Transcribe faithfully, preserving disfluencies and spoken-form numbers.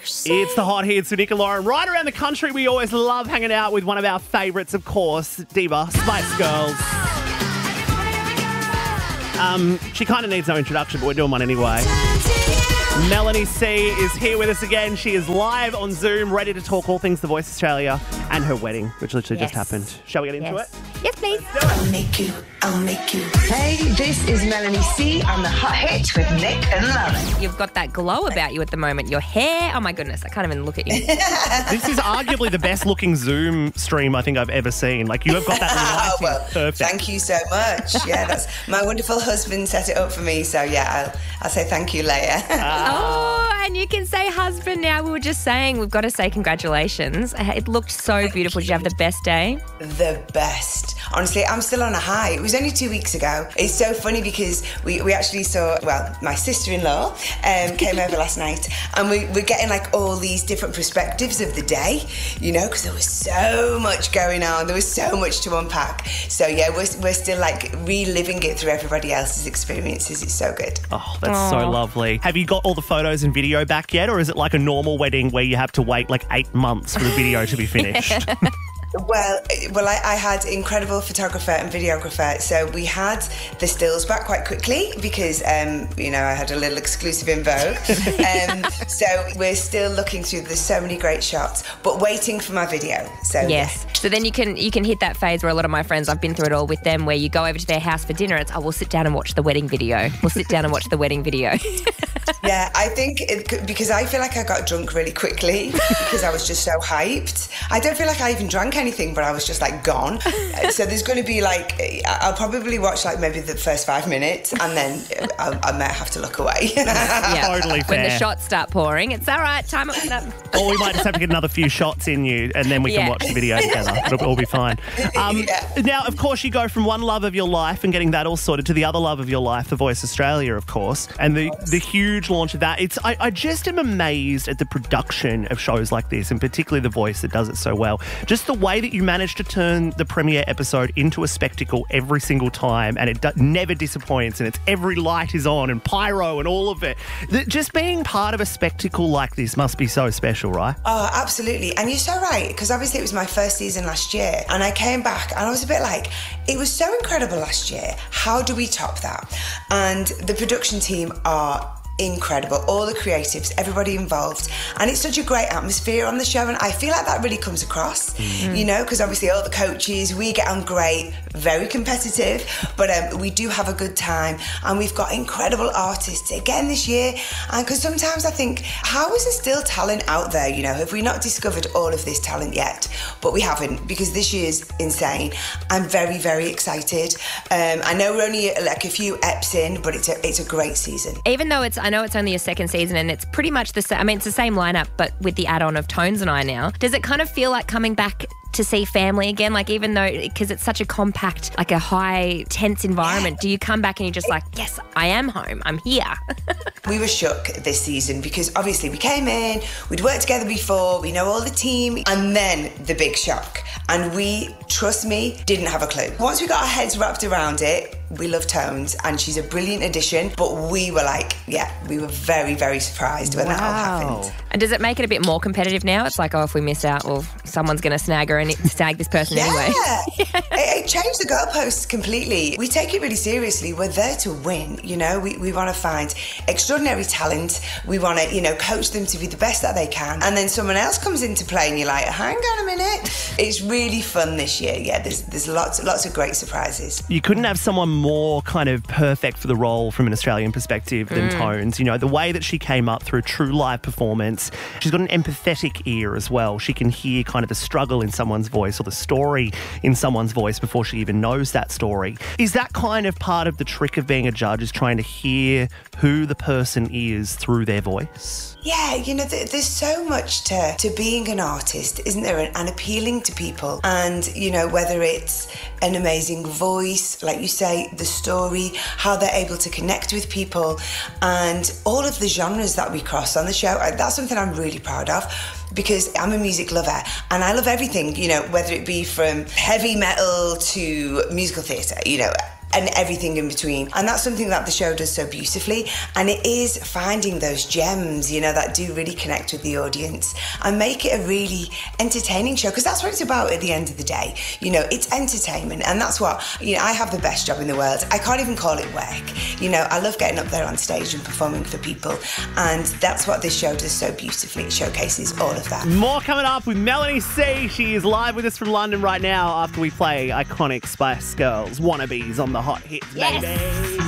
It's the Hot Hits with Nick and Lauren. Right around the country, we always love hanging out with one of our favourites, of course, Diva, Spice Girls. Um, she kind of needs no introduction, but we're doing one anyway. Melanie C is here with us again. She is live on Zoom, ready to talk all things The Voice Australia and her wedding, which literally Yes. just happened. Shall we get into Yes. it? Yes, please. I'll make you, I'll make you. Hey, this is Melanie C on the Hot Hits with Nick and Lauren. You've got that glow about you at the moment. Your hair, oh my goodness, I can't even look at you. This is arguably the best looking Zoom stream I think I've ever seen. Like, you have got that Oh, lighting well, perfect. thank you so much. Yeah, that's my wonderful husband set it up for me. So, yeah, I'll, I'll say thank you, Leia. Oh, and you can say husband now. We were just saying, we've got to say congratulations. It looked so beautiful. Did you have the best day? The best. Honestly, I'm still on a high. It was only two weeks ago. It's so funny because we, we actually saw, well, my sister-in-law um, came over last night and we, we're getting like all these different perspectives of the day, you know, because there was so much going on. There was so much to unpack. So, yeah, we're, we're still like reliving it through everybody else's experiences. It's so good. Oh, that's so lovely. Have you got all the photos and video back yet, or is it like a normal wedding where you have to wait like eight months for the video to be finished? Well, well, I, I had incredible photographer and videographer, so we had the stills back quite quickly because, um, you know, I had a little exclusive in Vogue. um, so we're still looking through. There's so many great shots, but waiting for my video. So Yes. So then you can you can hit that phase where a lot of my friends, I've been through it all with them, where you go over to their house for dinner. It's, oh, we'll sit down and watch the wedding video. We'll sit down and watch the wedding video. Yeah, I think it, because I feel like I got drunk really quickly because I was just so hyped. I don't feel like I even drank anything, but I was just like gone. So there's going to be like, I'll probably watch like maybe the first five minutes and then I, I might have to look away. Yeah. Totally When the fair. shots start pouring, it's all right, time it up. Or we might just have to get another few shots in you and then we can Yeah. watch the video together. It'll all be fine. Um, Yeah. Now, of course, you go from one love of your life and getting that all sorted to the other love of your life, The Voice Australia, of course, and the, the huge launch of that. It's I, I just am amazed at the production of shows like this, and particularly The Voice that does it so well. Just the way that you manage to turn the premiere episode into a spectacle every single time, and it do- never disappoints, and it's every light is on and pyro and all of it. The, just being part of a spectacle like this must be so special, right? Oh, absolutely. And you're so right, because obviously it was my first season last year and I came back and I was a bit like, it was so incredible last year. How do we top that? And the production team are incredible, all the creatives, everybody involved, and it's such a great atmosphere on the show, and I feel like that really comes across, mm. you know, because obviously all the coaches, we get on great, very competitive, but um, we do have a good time, and we've got incredible artists again this year, and because sometimes I think, how is there still talent out there, you know, have we not discovered all of this talent yet? But we haven't, because this year's insane. I'm very, very excited. Um, I know we're only like a few eps in, but it's a, it's a great season. Even though it's, I know it's only a second season and it's pretty much the same, I mean, it's the same lineup, but with the add-on of Tones and I now, does it kind of feel like coming back to see family again? Like, even though, because it's such a compact, like a high, tense environment, yeah. Do you come back and you're just like, yes, I am home, I'm here? We were shook this season because obviously we came in, we'd worked together before, we know all the team, and then the big shock. And we, trust me, didn't have a clue. Once we got our heads wrapped around it, we love Tones and she's a brilliant addition, but we were like, yeah, we were very, very surprised when wow. that all happened. And does it make it a bit more competitive now? It's like, oh, if we miss out, well, someone's going to snag her and snag this person yeah. anyway. Yeah, it, it changed the goalposts completely. We take it really seriously. We're there to win, you know. We, we want to find extraordinary talent. We want to, you know, coach them to be the best that they can. And then someone else comes into play and you're like, hang on a minute. It's really fun this year. Yeah, there's there's lots, lots of great surprises. You couldn't have someone more kind of perfect for the role from an Australian perspective than mm. Tones. You know, the way that she came up through true live performance, she's got an empathetic ear as well. She can hear kind of the struggle in someone's voice or the story in someone's voice before she even knows that story. Is that kind of part of the trick of being a judge, is trying to hear who the person is through their voice? Yeah, you know, th- there's so much to, to being an artist, isn't there? And, and appealing to people. And, you know, whether it's an amazing voice, like you say, the story, how they're able to connect with people, and all of the genres that we cross on the show. That's something I'm really proud of, because I'm a music lover and I love everything, you know, whether it be from heavy metal to musical theatre, you know, and everything in between. And that's something that the show does so beautifully. And it is finding those gems, you know, that do really connect with the audience and make it a really entertaining show, because that's what it's about at the end of the day. You know, it's entertainment, and that's what, you know, I have the best job in the world. I can't even call it work. You know, I love getting up there on stage and performing for people, and that's what this show does so beautifully. It showcases all of that. More coming up with Melanie C. She is live with us from London right now after we play iconic Spice Girls wannabes on the Hot Hits, Yes. baby.